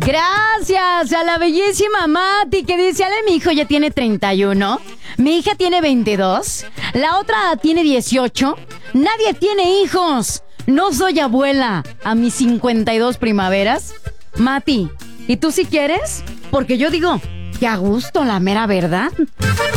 Gracias a la bellísima Mati que dice, Ale, mi hijo ya tiene 31, mi hija tiene 22, la otra tiene 18, nadie tiene hijos, no soy abuela a mis 52 primaveras. Mati, ¿y tú sí quieres? Porque yo digo que a gusto, la mera verdad.